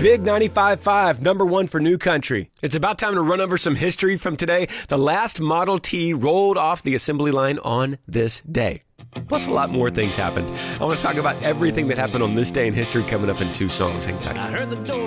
Big 95.5, number one for New Country. It's about time to run over some history from today. The last Model T rolled off the assembly line on this day. Plus, a lot more things happened. I want to talk about everything that happened on this day in history coming up in 2 songs. Hang tight. I heard the door